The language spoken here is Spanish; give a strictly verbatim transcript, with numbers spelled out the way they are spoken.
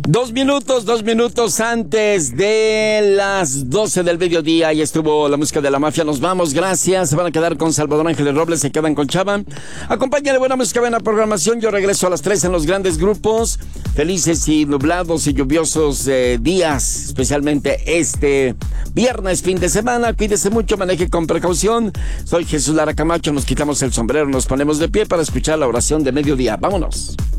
Dos minutos, dos minutos antes de las doce del mediodía. Ahí estuvo la música de la mafia. Nos vamos, gracias. Se van a quedar con Salvador Ángeles Robles, se quedan con Chava. Acompáñale, buena música, buena programación. Yo regreso a las tres en los grandes grupos. Felices y nublados y lluviosos eh, días, especialmente este viernes, fin de semana. Cuídese mucho, maneje con precaución. Soy Jesús Lara Camacho. Nos quitamos el sombrero, nos ponemos de pie para escuchar la oración de mediodía. Vámonos.